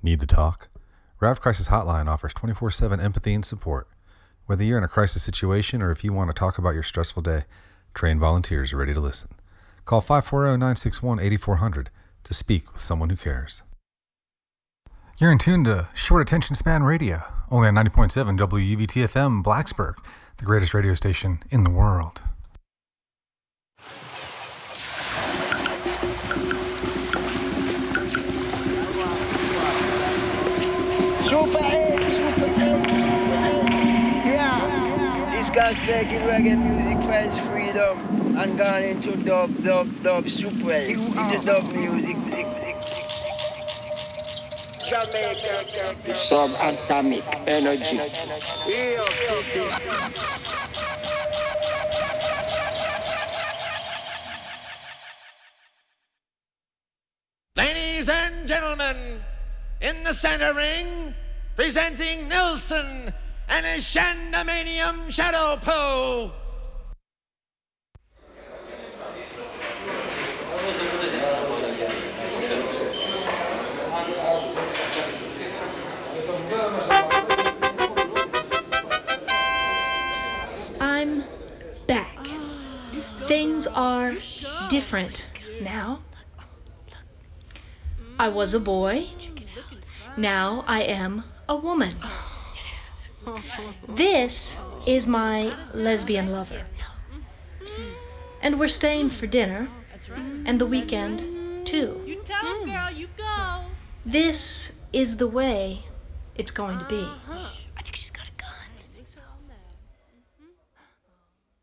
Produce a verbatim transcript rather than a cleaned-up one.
Need to talk? Rav Crisis Hotline offers twenty-four seven empathy and support. Whether you're in a crisis situation or if you want to talk about your stressful day, trained volunteers are ready to listen. Call five four zero, nine six one, eight four zero zero to speak with someone who cares. You're in tune to Short Attention Span Radio, only on ninety point seven W U V T F M Blacksburg, the greatest radio station in the world. Super eight, Super eight, Super eight, yeah. This guy's making reggae music for his freedom and gone into dub, dub, dub, Super eight, into dub music. Subatomic energy. Ladies and gentlemen, in the center ring, presenting Nelson and his Shandamanium Shadow Po. I'm back. Things are different now. I was a boy. Now I am a woman. This is my lesbian lover. And we're staying for dinner and the weekend too. You tell him, girl, you go. This is the way it's going to be.